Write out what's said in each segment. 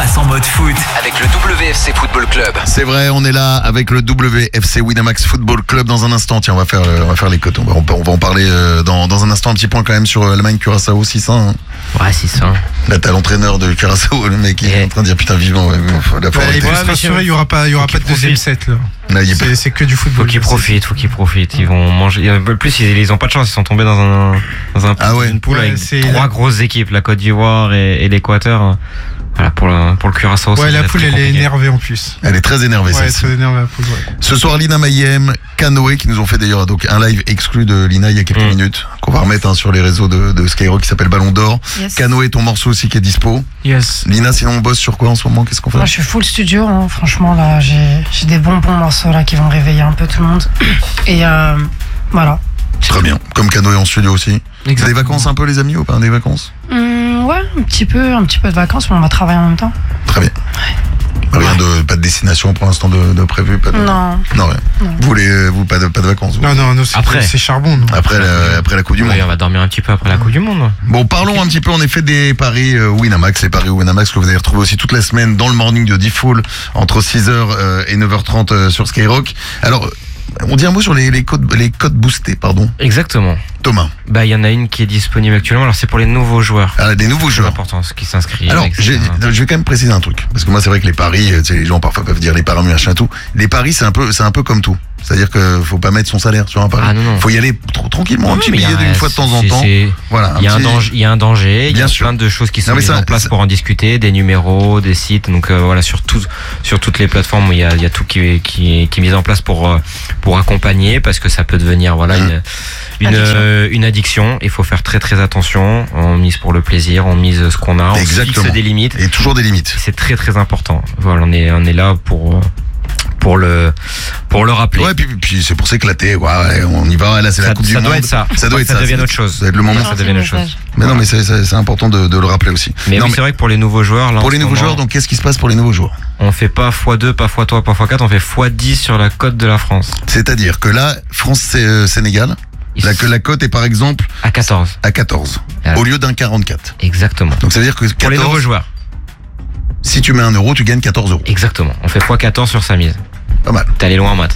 passe en mode foot avec le WFC Football Club. C'est vrai, on est là avec le WFC Winamax Football Club dans un instant. Tiens, on va faire les cotes. On va en parler dans un instant. Un petit point quand même sur l'Allemagne Curaçao 6-1. Hein. Ouais, 6-1. Là, t'as l'entraîneur de Curaçao, le mec qui est en train de dire putain vivant. Il faut se rassurer, il y aura pas de deuxième set là. Là c'est que du football. Faut qu'ils profitent. Ils vont manger. En plus, ils ont pas de chance. Ils sont tombés dans une poule avec trois grosses équipes, la Côte d'Ivoire et l'Équateur. Voilà, pour le Curaçao. Ouais, la poule, elle est énervée en plus. Elle est très énervée, ouais, très énervée la poule. Ouais. Ce soir, Lina Mayhem, Canoë, qui nous ont fait d'ailleurs donc un live exclu de Lina il y a quelques minutes, qu'on va remettre sur les réseaux de Skyrock, qui s'appelle Ballon d'Or. Yes. Canoë, ton morceau aussi qui est dispo. Yes. Lina, sinon on bosse sur quoi en ce moment? Qu'est-ce qu'on fait? Moi, je suis full studio, hein. Franchement, là, j'ai des bons morceaux là qui vont réveiller un peu tout le monde. Et voilà. Très bien. Comme Canoë en studio aussi. Exactement. Des vacances un peu, les amis, ou pas? Des vacances? Ouais, un petit peu de vacances, mais on va travailler en même temps. Très bien. Rien pas de destination pour l'instant de prévu, pas de... Non. Non, ouais. Non. Vous pas de vacances. Vous. Non, Après. c'est charbon. Non. Après la Coupe du Monde. Oui, on va dormir un petit peu après la Coupe du Monde. Bon, parlons un petit peu en effet des paris Winamax, les paris Winamax que vous allez retrouver aussi toute la semaine dans le morning de D-Fall entre 6h et 9h30 sur Skyrock. Alors, on dit un mot sur les codes boostés, pardon. Exactement. Thomas. Bah, il y en a une qui est disponible actuellement. Alors, c'est pour les nouveaux joueurs. Ah, des nouveaux joueurs. C'est important, ce qui s'inscrivent. Alors, je vais quand même préciser un truc. Parce que moi, c'est vrai que les paris, tu sais, les gens parfois peuvent dire les paris, machin, tout. Les paris, c'est un peu comme tout. C'est-à-dire qu'il faut pas mettre son salaire sur un pari. Ah, non. Faut y aller tranquillement, un petit billet d'une fois de temps en temps. Voilà. Il y a un danger. Il y a plein de choses qui sont mises en place pour en discuter, des numéros, des sites. Donc voilà, sur toutes les plateformes, il y a tout qui est mis en place pour accompagner, parce que ça peut devenir une addiction. Il faut faire très très attention. On mise pour le plaisir, on mise ce qu'on a, on fixe des limites. Et toujours des limites. C'est très très important. Voilà, on est là pour le rappeler. Ouais, puis c'est pour s'éclater. Ouais, on y va. Là, c'est la Coupe du Monde. Ça doit être ça. Ça doit être ça. Ça devient autre chose. Ça doit être le moment. Ça devient autre chose. Mais non, mais c'est important de le rappeler aussi. Mais c'est vrai que pour les nouveaux joueurs, là, pour les nouveaux joueurs, donc qu'est-ce qui se passe pour les nouveaux joueurs? On fait pas x2, pas x3, pas x4, on fait x10 sur la cote de la France. C'est-à-dire que là, France-Sénégal, la cote est par exemple à 14. À 14. Alors, au lieu d'un 44. Exactement. Donc ça veut dire que 14, pour les nouveaux joueurs. Si tu mets 1 euro, tu gagnes 14 euros. Exactement. On fait x14 sur sa mise. Pas mal. T'es allé loin en maths.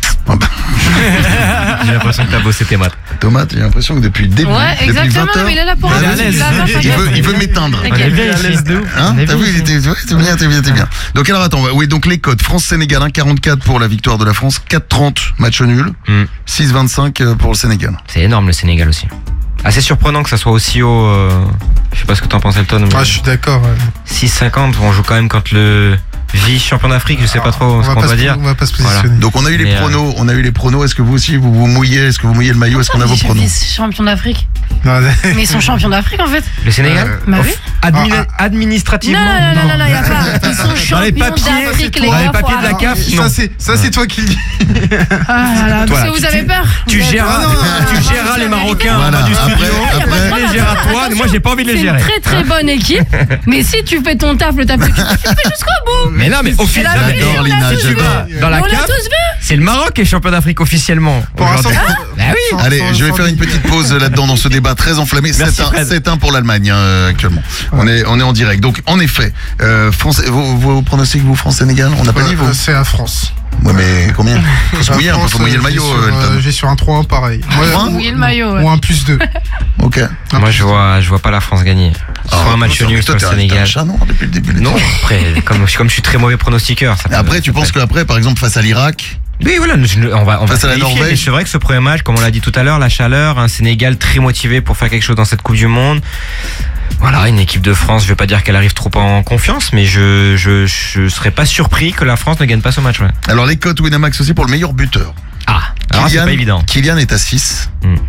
J'ai l'impression que t'as bossé tes maths. Thomas, j'ai l'impression que depuis le début, ouais, depuis 20 exactement, heures, mais il est là pour il veut m'éteindre. Hein, t'as vu, t'es bien. Donc alors attends, oui, donc les codes France-Sénégal, 1,44 pour la victoire de la France, 4,30 match nul, 6,25 pour le Sénégal. C'est énorme le Sénégal aussi. Assez surprenant que ça soit aussi haut. Je sais pas ce que t'en penses, Elton. Ah, je suis d'accord. Ouais. 6,50, on joue quand même contre le vice-champion d'Afrique, je sais pas trop ce qu'on va dire. On va pas se positionner. Voilà. Donc on a eu les pronos, Est-ce que vous aussi vous mouillez? Est-ce que vous mouillez le maillot? Est-ce qu'on a vos pronos? Vice-champion d'Afrique. Mais ils sont champions d'Afrique en fait. Le Sénégal? Bah oui. Administrativement. Non, il y a pas. Ils sont champions d'Afrique, les gars. Dans les papiers de la CAF, ça c'est toi qui le dis. Ah là, parce que vous avez peur. Tu géreras les Marocains du studio. Après, les géreras toi. Moi, j'ai pas envie de les gérer. C'est une très très bonne équipe. Mais si tu fais ton taf, le taf que tu fais jusqu'au bout. Mais non, mais officiellement, dans la CAF, c'est le Maroc qui est champion d'Afrique officiellement. Pour l'instant. Bah oui. Allez, je vais faire une petite pause là-dedans dans ce débat très enflammé. 7-1 pour l'Allemagne actuellement. On est en direct. Donc en effet, vous pronostiquez que vous France-Sénégal, on n'a pas dit vous? C'est la France. Ouais, mais combien? Faut mouiller le maillot. J'ai sur un 3-1 pareil. Mouiller le maillot. Ou un +2. Ok. Moi je vois pas la France gagner. Soit un match nul, soit le Sénégal. Non, depuis le début. Non, après, comme je suis très mauvais pronostiqueur. Après, tu penses qu'après, par exemple, face à l'Irak. Oui, voilà, on va face à la Norvège. Mais c'est vrai que ce premier match, comme on l'a dit tout à l'heure, la chaleur, un Sénégal très motivé pour faire quelque chose dans cette Coupe du Monde. Voilà, une équipe de France, je vais pas dire qu'elle arrive trop en confiance, mais je serais pas surpris que la France ne gagne pas ce match. Ouais. Alors les cotes Winamax aussi pour le meilleur buteur. Alors c'est pas évident. Kylian est à 6.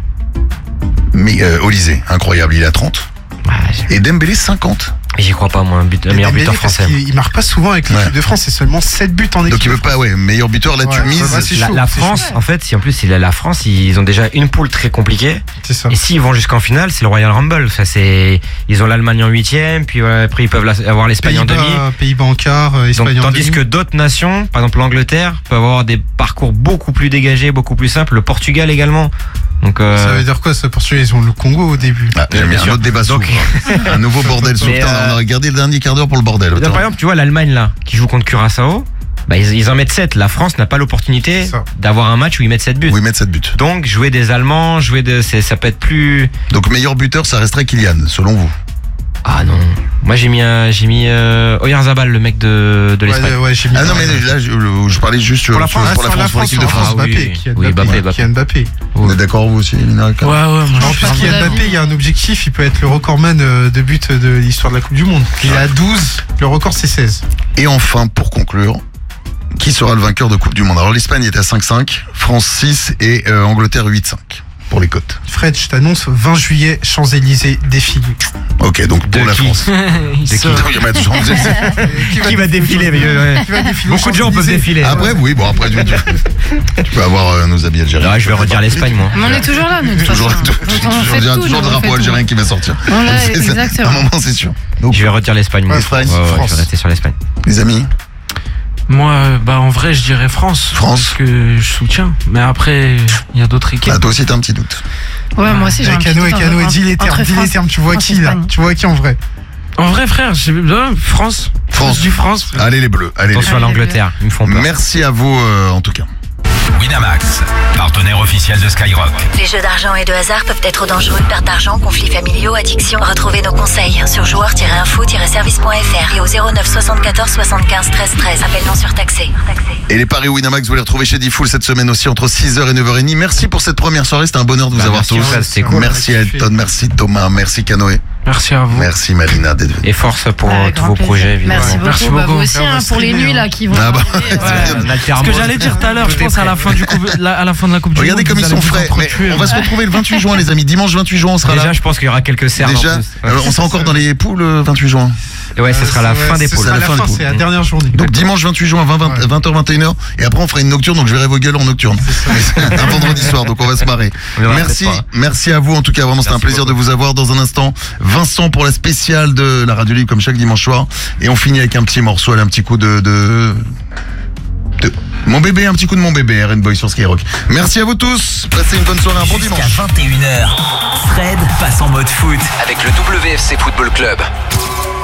Mais Olysée, incroyable, il est à 30. Et Dembélé 50. J'y crois pas, moi, meilleur buteur français. Il marque pas souvent avec l'équipe de France, c'est seulement 7 buts en équipe. Donc il veut pas, meilleur buteur, là tu mises. La France, en fait, si en plus la France, ils ont déjà une poule très compliquée. C'est ça. Et s'ils vont jusqu'en finale, c'est le Royal Rumble. Ils ont l'Allemagne en 8e, puis après ils peuvent avoir l'Espagne en demi. Pays-Bas en quart, Espagne en demi. Tandis que d'autres nations, par exemple l'Angleterre, peuvent avoir des parcours beaucoup plus dégagés, beaucoup plus simples. Le Portugal également. Donc, ça veut dire quoi ça poursuit? Ils ont le Congo au début. Bien un autre débat s'ouvre. Un nouveau bordel s'ouvre. On a regardé le dernier quart d'heure pour le bordel. Par exemple, tu vois l'Allemagne là, qui joue contre Curaçao. Bah, ils en mettent 7. La France n'a pas l'opportunité d'avoir un match où ils mettent 7 buts. Où ils mettent 7 buts. Donc, jouer des Allemands, ça peut être plus... Donc, meilleur buteur, ça resterait Kylian, selon vous? Ah non. Moi, j'ai mis Oyarzabal, le mec de l'Espagne. Non, mais là, je parlais juste pour la France, pour l'équipe de France. Kylian Mbappé. Vous êtes d'accord, vous aussi, Lina? Ouais, moi, en plus, Kylian Mbappé, il y a un objectif, il peut être le recordman de buts de l'histoire de la Coupe du Monde. Il est à 12, le record c'est 16. Et enfin, pour conclure, qui sera le vainqueur de Coupe du Monde? Alors l'Espagne est à 5-5, France 6 et Angleterre 8-5 pour les cotes. Fred, je t'annonce 20 juillet, Champs-Élysées, défilé. Ok, donc pour la France. Qui va défiler? Beaucoup de gens peuvent défiler. Après, oui, bon, après tu peux avoir nos habits algériens. Je vais redire l'Espagne, moi. On est toujours là, nous. Toujours le drapeau algérien qui va sortir. Exactement. À un moment, c'est sûr. Donc, je vais redire l'Espagne, moi. France. Je vais rester sur l'Espagne. Les amis? Moi, en vrai, je dirais France. Parce que je soutiens. Mais après, il y a d'autres équipes. Toi aussi, t'as un petit doute. Ouais, moi aussi, j'ai un petit doute. Cano, dis les termes. Tu vois qui, là? Tu vois qui en vrai? En vrai, frère, France. France. Allez, les Bleus. Attention à l'Angleterre. Ils me font peur. Merci à vous, en tout cas. Winamax, partenaire officiel de Skyrock. Les jeux d'argent et de hasard peuvent être dangereux. Perte d'argent, conflits familiaux, addiction. Retrouvez nos conseils sur joueurs-info-service.fr et au 09 74 75 13 13. Appel non surtaxé. Et les paris Winamax, vous les retrouvez chez Diffoul cette semaine aussi entre 6h et 9h30. Merci pour cette première soirée, c'était un bonheur de vous avoir tous. Cool. Merci Elton, merci Thomas, merci Canoë. Merci à vous. Merci Malina d'être venue. Et force pour tous vos projets, évidemment. Merci beaucoup. Vous aussi, pour les nuits là qui vont. Ce que j'allais dire tout à l'heure, je pense à la fin de la Coupe du Monde. Regardez comme ils sont frais. On va se retrouver le 28 juin, les amis. Dimanche 28 juin, on sera là. Déjà, je pense qu'il y aura quelques cerfs. Déjà, on sera encore dans les poules le 28 juin. Ouais, ce sera la fin des poules. C'est la dernière journée. Donc dimanche 28 juin, 20h, 21h. Et après, on fera une nocturne. Donc je verrai vos gueules en nocturne. Un vendredi soir. Donc on va se marrer. Merci à vous. En tout cas, vraiment, c'était un plaisir de vous avoir. Dans un instant, Vincent pour la spéciale de la Radio Libre, comme chaque dimanche soir. Et on finit avec un petit morceau, un petit coup de mon bébé, un petit coup de mon bébé, RN Boy sur Skyrock. Merci à vous tous. Passez une bonne soirée, un bon dimanche. Jusqu'à 21h, Fred passe en mode foot avec le WFC Football Club.